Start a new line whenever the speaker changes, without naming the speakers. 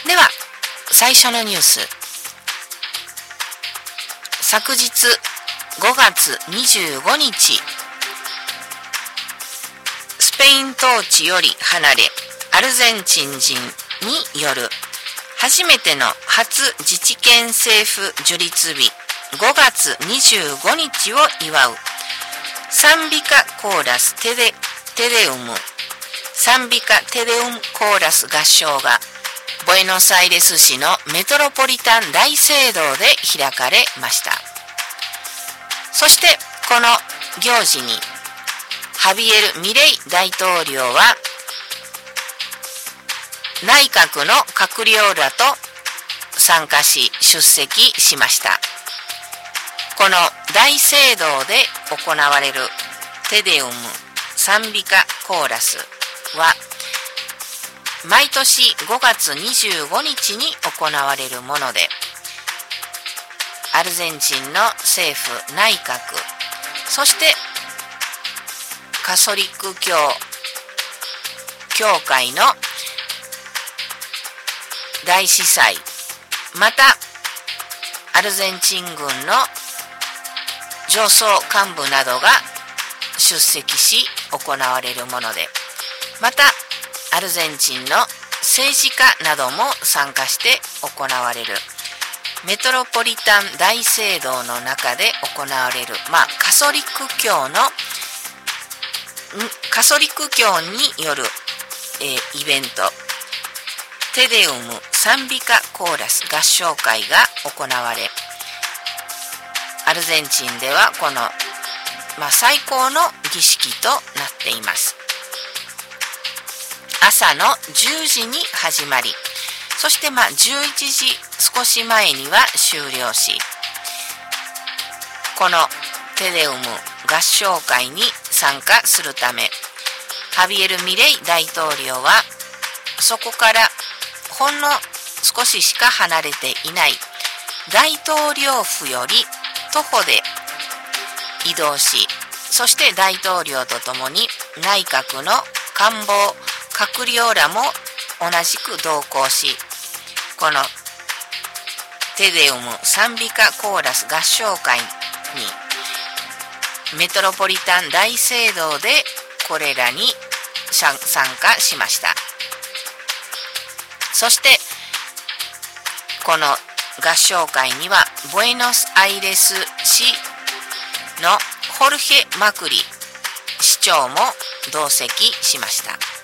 では最初のニュース。昨日5月25日、スペイン統治より離れアルゼンチン人による初めての初自治権政府樹立日5月25日を祝うサンビカコーラステデウムサンビカテデウムコーラス合唱がブエノスアイレス市のメトロポリタン大聖堂で開かれました。そしてこの行事にハビエル・ミレイ大統領は内閣の閣僚らと参加し出席しました。この大聖堂で行われるテデウムサンビカコーラスは毎年5月25日に行われるもので、アルゼンチンの政府内閣、そしてカソリック教会の大司祭、またアルゼンチン軍の上層幹部などが出席し行われるもので、またアルゼンチンの政治家なども参加して行われるメトロポリタン大聖堂の中で行われる、カソリック教による、イベントテデウムサンビカコーラス合唱会が行われ、アルゼンチンではこの、最高の儀式となっています。朝の10時に始まり、そして11時少し前には終了し、このテデウム合唱会に参加するため、ハビエル・ミレイ大統領はそこからほんの少ししか離れていない大統領府より徒歩で移動し、そして大統領とともに内閣の官房閣僚らも同じく同行し、このテデウムサンビカコーラス合唱会にメトロポリタン大聖堂でこれらに参加しました。そしてこの合唱会にはブエノスアイレス市のホルヘ・マクリ市長も同席しました。